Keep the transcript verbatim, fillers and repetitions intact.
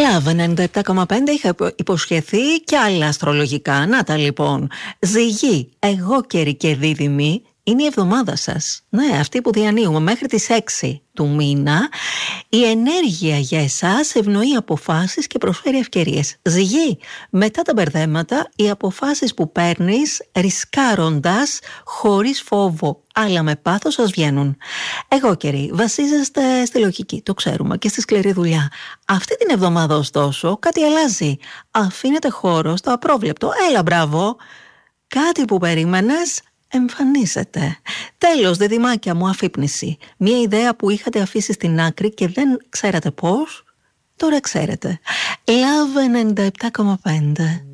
Love ενενήντα επτά κόμμα πέντε, είχα υποσχεθεί και άλλα αστρολογικά. Να τα λοιπόν. Ζυγή, εγώκεροι και δίδυμοι, είναι η εβδομάδα σας. Ναι, αυτή που διανύουμε μέχρι τις έξι του μήνα. Η ενέργεια για εσάς ευνοεί αποφάσεις και προσφέρει ευκαιρίες. Ζυγή, μετά τα μπερδέματα, οι αποφάσεις που παίρνεις ρισκάροντας χωρίς φόβο, αλλά με πάθος σας βγαίνουν. Εγώκεροι, βασίζεστε στη λογική, το ξέρουμε, και στη σκληρή δουλειά. Αυτή την εβδομάδα ωστόσο κάτι αλλάζει. Αφήνετε χώρο στο απρόβλεπτο. Έλα, μπράβο. Κάτι που περίμενες εμφανίζεται. Τέλος, δεδυμάκια μου, αφύπνιση. Μια ιδέα που είχατε αφήσει στην άκρη και δεν ξέρατε πώς, τώρα ξέρετε. Love ενενήντα επτά κόμμα πέντε.